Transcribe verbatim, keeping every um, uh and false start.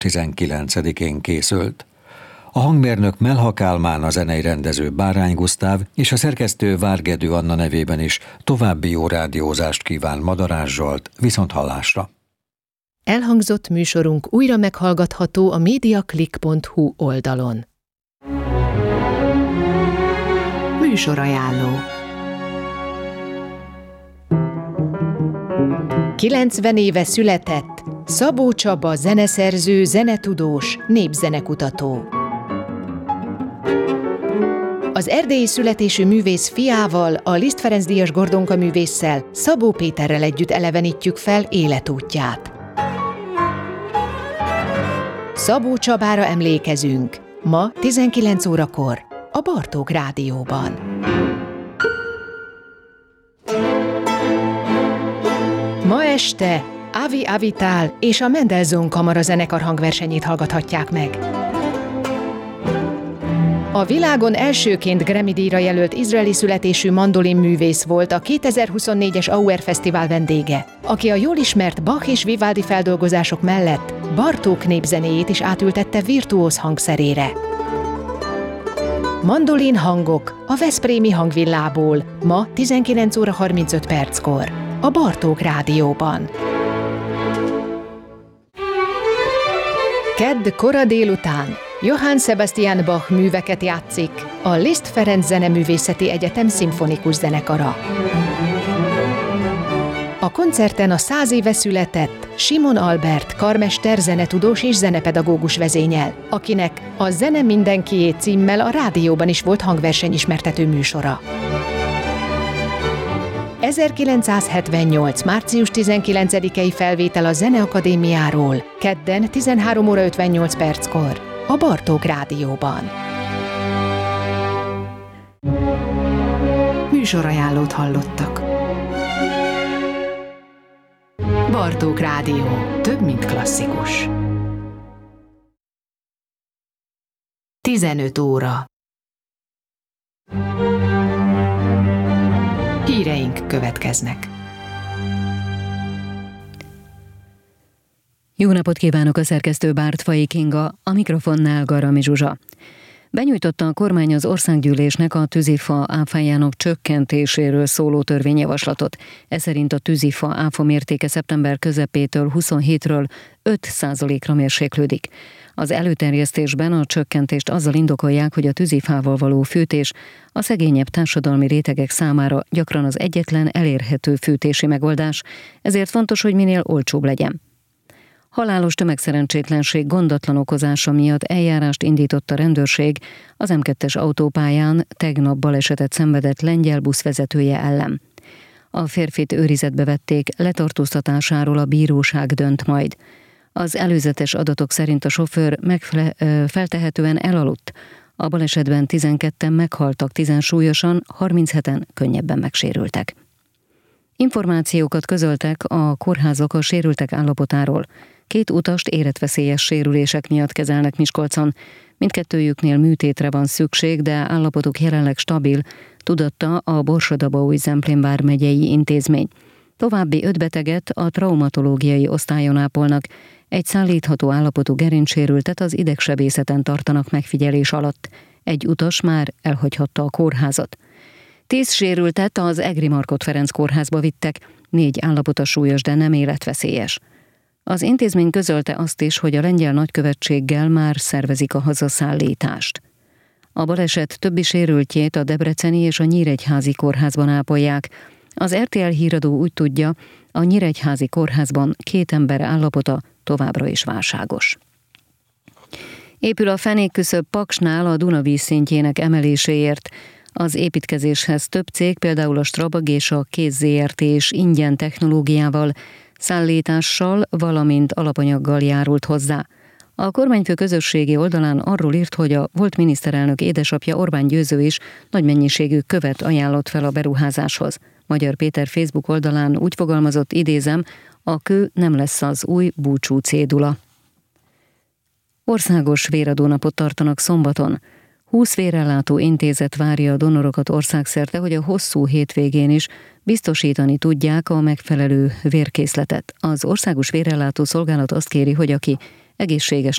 tizenkilencedikén készült. A hangmérnök Melha Kálmán, a zenei rendező Bárány Gusztáv és a szerkesztő Várgedő Anna nevében is további jó rádiózást kíván Madarás Zsolt, viszonthallásra. Elhangzott műsorunk újra meghallgatható a mediaclick pont hu oldalon. Műsorajánló. kilencven éve született Szabó Csaba zeneszerző, zenetudós, népzenekutató. Az erdélyi születésű művész fiával, a Liszt Ferenc díjas Gordonka művésszel, Szabó Péterrel együtt elevenítjük fel életútját. Szabó Csabára emlékezünk, ma tizenkilenc órakor a Bartók Rádióban. Ma este Avi Avital és a Mendelssohn Kamara zenekar hangversenyét hallgathatják meg. A világon elsőként Grammy-díjra jelölt izraeli születésű mandolinművész volt a kétezer-huszonnégyes Auer Fesztivál vendége, aki a jól ismert Bach és Vivaldi feldolgozások mellett Bartók népzenéjét is átültette virtuóz hangszerére. Mandolin hangok a Veszprémi Hangvillából ma tizenkilenc óra harmincöt perckor a Bartók Rádióban. Kedd kora délután Johann Sebastian Bach műveket játszik a Liszt Ferenc Zeneművészeti Egyetem szimfonikus zenekara. A koncerten a száz éve született Simon Albert karmester, zenetudós és zenepedagógus vezényel, akinek a Zene mindenkié címmel a rádióban is volt hangversenyismertető műsora. ezerkilencszázhetvennyolc. március tizenkilencedikei felvétel a Zeneakadémiáról, kedden tizenhárom óra ötvennyolc perckor a Bartók Rádióban. Műsorajánlót hallottak. Bartók Rádió. Több, mint klasszikus. tizenöt óra. Híreink következnek. Jó napot kívánok, a szerkesztő Bártfai Kinga, a mikrofonnál Garami Zsuzsa. Benyújtotta a kormány az országgyűlésnek a tűzifa áfájának csökkentéséről szóló törvényjavaslatot. Ez szerint a tűzifa áfa mértéke szeptember közepétől huszonhétről öt százalékra mérséklődik. Az előterjesztésben a csökkentést azzal indokolják, hogy a tűzifával való fűtés a szegényebb társadalmi rétegek számára gyakran az egyetlen elérhető fűtési megoldás, ezért fontos, hogy minél olcsóbb legyen. Halálos tömegszerencsétlenség gondatlan okozása miatt eljárást indított a rendőrség az em kettes autópályán tegnap balesetet szenvedett lengyel buszvezetője ellen. A férfit őrizetbe vették, letartóztatásáról a bíróság dönt majd. Az előzetes adatok szerint a sofőr megfele- feltehetően elaludt. A balesetben tizenketten meghaltak, tízen súlyosan, harmincheten könnyebben megsérültek. Információkat közöltek a kórházak a sérültek állapotáról. Két utast életveszélyes sérülések miatt kezelnek Miskolcon. Mindkettőjüknél műtétre van szükség, de állapotuk jelenleg stabil, tudatta a Borsod-Abaúj-Zemplén vármegyei intézmény. További öt beteget a traumatológiai osztályon ápolnak, egy szállítható állapotú gerincsérültet az idegsebészeten tartanak megfigyelés alatt. Egy utas már elhagyhatta a kórházat. Tíz sérültet az Egri Markhot Ferenc kórházba vittek, négy állapota súlyos, de nem életveszélyes. Az intézmény közölte azt is, hogy a lengyel nagykövetséggel már szervezik a hazaszállítást. A baleset többi sérültjét a debreceni és a nyíregyházi kórházban ápolják. Az er té el híradó úgy tudja, a nyíregyházi kórházban két ember állapota továbbra is válságos. Épül a fenékküszöb Paksnál a Duna vízszintjének emeléséért. Az építkezéshez több cég, például a Strabag és a Kéz zé er té és ingyen technológiával, szállítással, valamint alapanyaggal járult hozzá. A kormányfő közösségi oldalán arról írt, hogy a volt miniszterelnök édesapja Orbán Győző is nagy mennyiségű követ ajánlott fel a beruházáshoz. Magyar Péter Facebook oldalán úgy fogalmazott, idézem, a kő nem lesz az új búcsú cédula. Országos véradónapot tartanak szombaton. húsz vérellátó intézet várja a donorokat országszerte, hogy a hosszú hétvégén is biztosítani tudják a megfelelő vérkészletet. Az Országos Vérellátó Szolgálat azt kéri, hogy aki egészségesnek